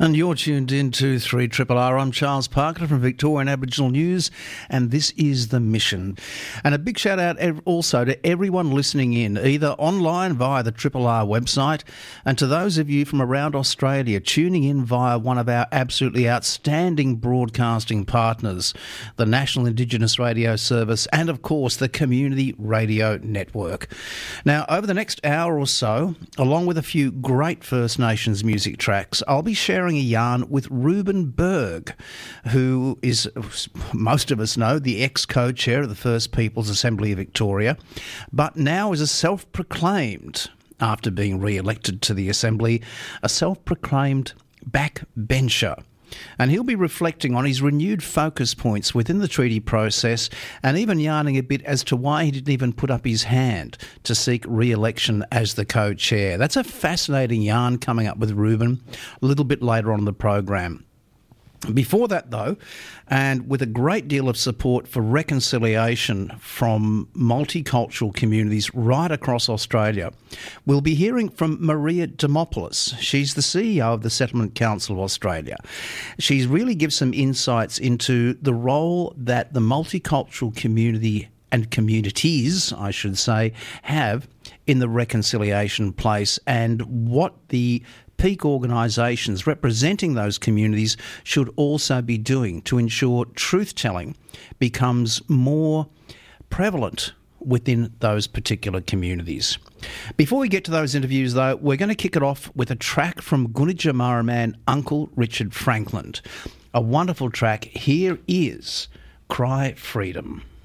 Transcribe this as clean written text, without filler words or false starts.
And you're tuned in to 3RRR. I'm Charles Parker from Victorian Aboriginal News, and this is The Mission. And a big shout out also to everyone listening in, either online via the RRR website, and to those of you from around Australia tuning in via one of our absolutely outstanding broadcasting partners, the National Indigenous Radio Service, and of course the Community Radio Network. Now, over the next hour or so, along with a few great First Nations music tracks, I'll be sharing a yarn with Reuben Berg, who is, most of us know, the ex-co-chair of the First Peoples Assembly of Victoria, but now is a self-proclaimed, after being re-elected to the Assembly, a self-proclaimed backbencher. And he'll be reflecting on his renewed focus points within the treaty process and even yarning a bit as to why he didn't even put up his hand to seek re-election as the co-chair. That's a fascinating yarn coming up with Reuben a little bit later on in the program. Before that, though, and with a great deal of support for reconciliation from multicultural communities right across Australia, we'll be hearing from Maria Demopoulos. She's the CEO of the Settlement Council of Australia. She's really given some insights into the role that the multicultural community and communities, I should say, have in the reconciliation place and what the peak organisations representing those communities should also be doing to ensure truth-telling becomes more prevalent within those particular communities. Before we get to those interviews, though, we're going to kick it off with a track from Gunidja man Uncle Richard Franklin. A wonderful track. Here is Cry Freedom.